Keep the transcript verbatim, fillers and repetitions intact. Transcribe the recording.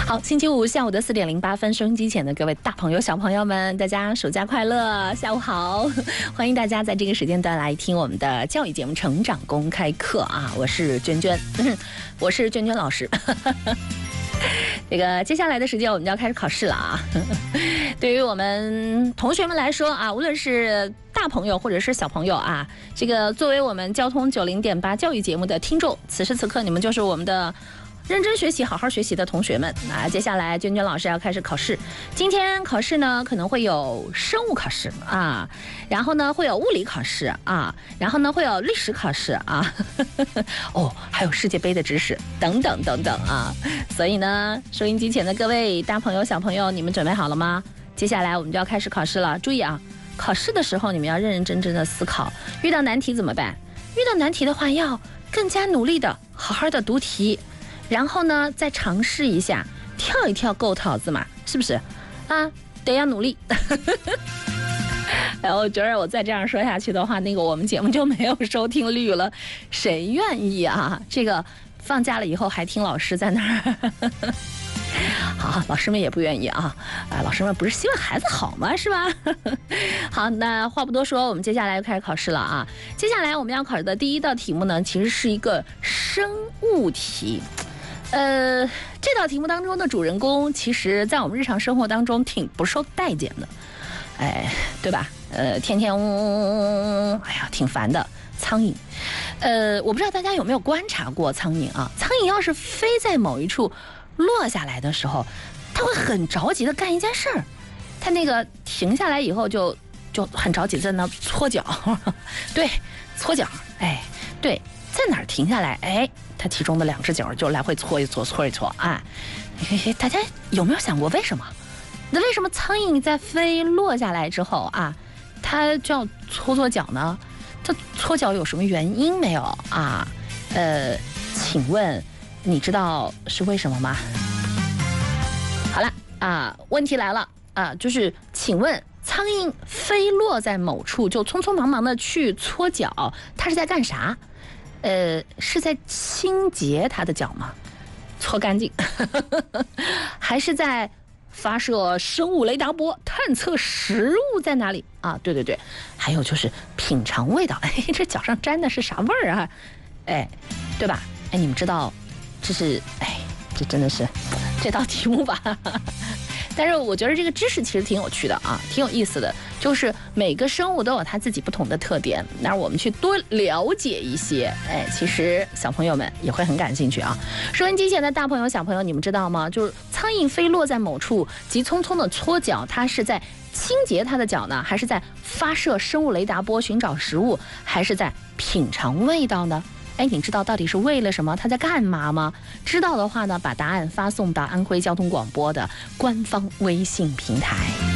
好，星期五下午的四点零八分，收音机前的各位大朋友、小朋友们，大家暑假快乐，下午好！欢迎大家在这个时间段来听我们的教育节目《成长公开课》啊，我是娟娟，我是娟娟老师。这个接下来的时间我们就要开始考试了啊！对于我们同学们来说啊，无论是大朋友或者是小朋友啊，这个作为我们交通九零点八教育节目的听众，此时此刻你们就是我们的认真学习、好好学习的同学们啊！接下来娟娟老师要开始考试，今天考试呢可能会有生物考试啊，然后呢会有物理考试啊，然后呢会有历史考试啊，哦，还有世界杯的知识等等等等啊！所以呢，收音机前的各位大朋友、小朋友，你们准备好了吗？接下来我们就要开始考试了，注意啊！考试的时候你们要认认真真的思考，遇到难题怎么办？遇到难题的话，要更加努力的、好好的读题。然后呢，再尝试一下跳一跳够套子嘛，是不是？啊，得要努力。哎，我觉得我再这样说下去的话，那个我们节目就没有收听率了，谁愿意啊？这个放假了以后还听老师在那儿。好，老师们也不愿意啊！啊，老师们不是希望孩子好吗？是吧？好，那话不多说，我们接下来就开始考试了啊！接下来我们要考的第一道题目呢，其实是一个生物题。呃，这道题目当中的主人公，其实在我们日常生活当中挺不受待见的，哎，对吧？呃，天天嗡嗡嗡嗡，哎呀，挺烦的。苍蝇，呃，我不知道大家有没有观察过苍蝇啊？苍蝇要是飞在某一处落下来的时候，它会很着急的干一件事儿，它那个停下来以后就就很着急在那搓脚，对，搓脚，哎，对，在哪儿停下来，哎。它其中的两只脚就来回搓一搓，搓一搓啊！大家有没有想过为什么？那为什么苍蝇在飞落下来之后啊，它就要搓搓脚呢？它搓脚有什么原因没有啊？呃，请问你知道是为什么吗？好了啊，问题来了啊，就是请问苍蝇飞落在某处就匆匆忙忙的去搓脚，它是在干啥？呃，是在清洁它的脚吗？搓干净，还是在发射生物雷达波探测食物在哪里啊？对对对，还有就是品尝味道，哎，这脚上沾的是啥味儿啊？哎，对吧？哎，你们知道这是哎，这真的是这道题目吧？但是我觉得这个知识其实挺有趣的啊，挺有意思的，就是每个生物都有它自己不同的特点，那我们去多了解一些，哎，其实小朋友们也会很感兴趣啊。收音机前的大朋友、小朋友，你们知道吗？就是苍蝇飞落在某处，急匆匆的搓脚，它是在清洁它的脚呢，还是在发射生物雷达波寻找食物，还是在品尝味道呢？哎，你知道到底是为了什么？他在干嘛吗？知道的话呢，把答案发送到安徽交通广播的官方微信平台。